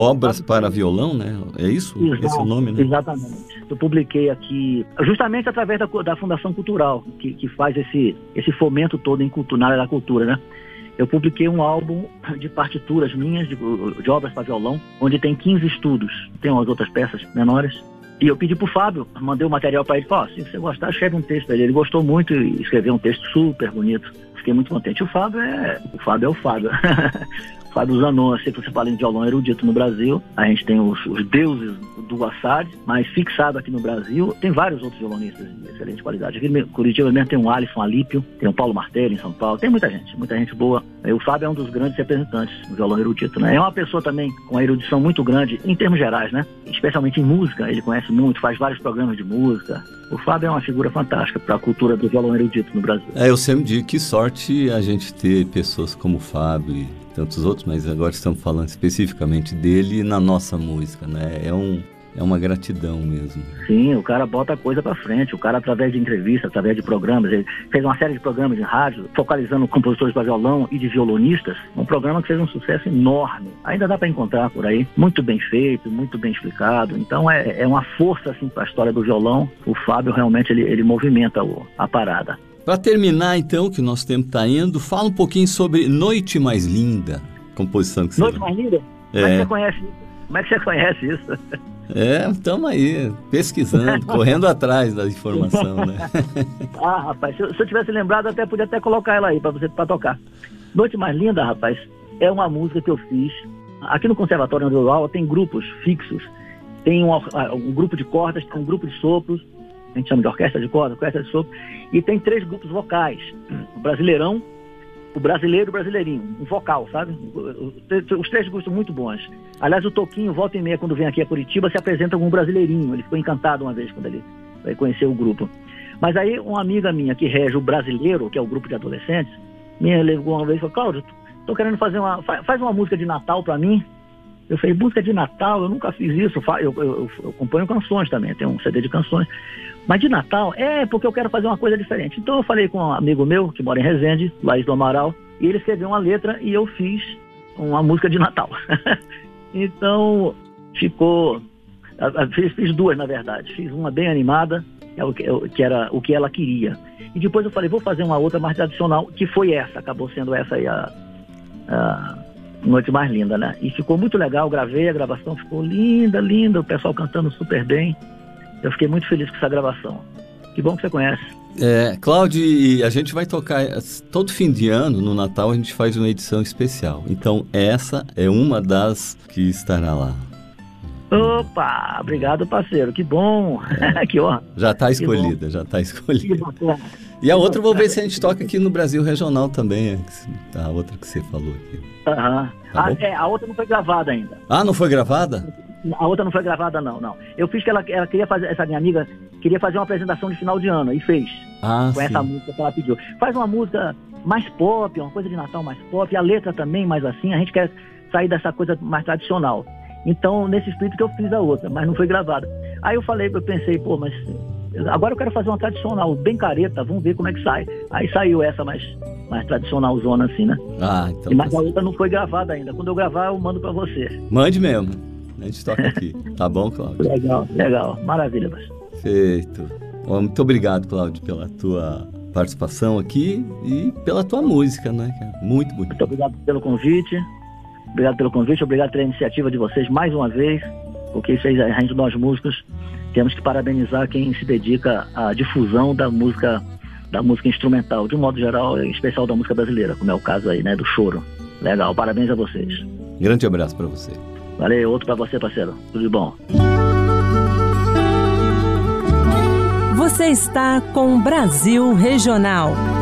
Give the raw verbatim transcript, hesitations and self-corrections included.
Obras para Violão, né? É isso? Exato, esse é o nome, né? Exatamente. Eu publiquei aqui, justamente através da, da Fundação Cultural, que, que faz esse, esse fomento todo em cultura, na área da cultura, né? Eu publiquei um álbum de partituras minhas, de, de obras para violão, onde tem quinze estudos. Tem umas outras peças menores. E eu pedi pro Fábio, mandei o material para ele, falei, oh, se você gostar, escreve um texto para ele. Ele gostou muito e escreveu um texto super bonito. Fiquei muito contente. O Fábio é o Fábio. É o Fábio. Fábio Zanon, sei que você fala em violão erudito no Brasil. A gente tem os, os deuses do Assad, mas fixado aqui no Brasil, tem vários outros violonistas de excelente qualidade. Aqui em Curitiba mesmo tem um Alisson Alípio, tem o Paulo Martelli em São Paulo, tem muita gente, muita gente boa. E o Fábio é um dos grandes representantes do violão erudito, né? É uma pessoa também com uma erudição muito grande, em termos gerais, né? Especialmente em música, ele conhece muito, faz vários programas de música. O Fábio é uma figura fantástica para a cultura do violão erudito no Brasil. É, eu sempre digo que sorte a gente ter pessoas como o Fábio e tantos outros, mas agora estamos falando especificamente dele na nossa música, né? É, um, é uma gratidão mesmo. Sim, o cara bota a coisa pra frente, o cara através de entrevistas, através de programas, ele fez uma série de programas de rádio, focalizando compositores para violão e de violonistas, um programa que fez um sucesso enorme. Ainda dá para encontrar por aí, muito bem feito, muito bem explicado, então é, é uma força assim para a história do violão. O Fábio realmente ele, ele movimenta o, a parada. Para terminar, então, que o nosso tempo está indo, fala um pouquinho sobre Noite Mais Linda, composição que você... Noite Mais Linda? É. Como é que você conhece isso? Como é que você conhece isso? É, estamos aí, pesquisando, correndo atrás da informação, né? Ah, rapaz, se eu, se eu tivesse lembrado, até podia até colocar ela aí para você pra tocar. Noite Mais Linda, rapaz, é uma música que eu fiz. Aqui no Conservatório onde eu dou aula tem grupos fixos. Tem um, um grupo de cordas, tem um grupo de sopros, a gente chama de orquestra de corda, orquestra de sopro, e tem três grupos vocais, o Brasileirão, o Brasileiro e o Brasileirinho, um vocal, sabe? Os três grupos muito bons. Aliás, o Toquinho, volta e meia, quando vem aqui a Curitiba, se apresenta como um brasileirinho, ele ficou encantado uma vez quando ele vai conhecer o grupo. Mas aí, uma amiga minha que rege o Brasileiro, que é o grupo de adolescentes, me ligou uma vez e falou, Cláudio, tô querendo fazer uma, faz uma música de Natal pra mim. Eu falei, música de Natal, eu nunca fiz isso, eu, eu, eu, eu componho canções também, tenho um C D de canções, mas de Natal, é porque eu quero fazer uma coisa diferente. Então eu falei com um amigo meu, que mora em Resende, Laís do Amaral, e ele escreveu uma letra e eu fiz uma música de Natal. Então, ficou, fiz, fiz duas na verdade, fiz uma bem animada, que era o que ela queria, e depois eu falei, vou fazer uma outra mais tradicional, que foi essa, acabou sendo essa aí a... a Noite Mais Linda, né? E ficou muito legal, gravei, a gravação ficou linda, linda, o pessoal cantando super bem. Eu fiquei muito feliz com essa gravação. Que bom que você conhece. É, Cláudio, a gente vai tocar todo fim de ano, no Natal, a gente faz uma edição especial. Então, essa é uma das que estará lá. Opa, obrigado, parceiro, que bom. É. Que honra. Já está escolhida, já está escolhida. E a outra, vou ver se a gente toca aqui no Brasil Regional também, a outra que você falou aqui. Aham. Tá a, é, a outra não foi gravada ainda. Ah, não foi gravada? A outra não foi gravada, não, não. Eu fiz que ela, ela queria fazer, essa minha amiga queria fazer uma apresentação de final de ano, e fez. Ah, com sim. Essa música que ela pediu. Faz uma música mais pop, uma coisa de Natal mais pop, e a letra também mais assim, a gente quer sair dessa coisa mais tradicional. Então, nesse espírito que eu fiz a outra, mas não foi gravada. Aí eu falei, eu pensei, pô, mas agora eu quero fazer uma tradicional, bem careta, vamos ver como é que sai. Aí saiu essa mais, mais tradicional zona assim, né? Ah, então... E, mas a outra não foi gravada ainda. Quando eu gravar, eu mando pra você. Mande mesmo. A gente toca aqui. Tá bom, Cláudio? Legal, legal. Maravilha, mas... Feito. Bom, muito obrigado, Cláudio, pela tua participação aqui e pela tua música, né? Muito bonito. Muito obrigado pelo convite. Obrigado pelo convite, obrigado pela iniciativa de vocês mais uma vez, porque isso aí, a gente, nós músicos, temos que parabenizar quem se dedica à difusão da música, da música instrumental, de um modo geral, em especial da música brasileira, como é o caso aí, né, do choro. Legal, parabéns a vocês. Grande abraço para você. Valeu, outro para você, parceiro. Tudo de bom. Você está com Brasil Regional.